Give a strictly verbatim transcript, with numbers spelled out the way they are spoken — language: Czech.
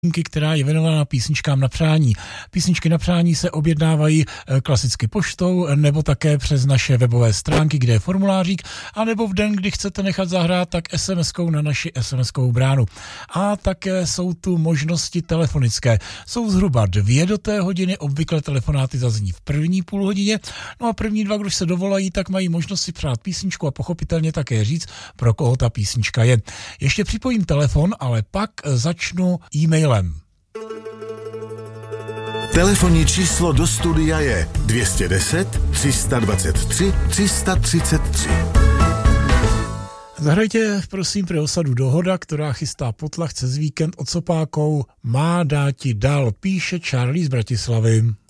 která je věnovaná písničkám na přání. Písničky na přání se objednávají klasicky poštou nebo také přes naše webové stránky, kde je formulářík, anebo v den, kdy chcete nechat zahrát, tak es em eskou na naši es em eskovou bránu. A také jsou tu možnosti telefonické. Jsou zhruba dvě do té hodiny, obvykle telefonáty zazní v první půl hodině, no a první dva, když se dovolají, tak mají možnost si přát písničku a pochopitelně také říct, pro koho ta písnička je. Ještě připojím telefon, ale pak začnu e-mailem. Telefonní číslo do studia je dvě stě deset, tři sta dvacet tři, tři sta třicet tři. Zahrajte prosím pro osadu Dohoda, která chystá potlach cez víkend od Sopákou. Má dáti dál, píše Charlie z Bratislavy.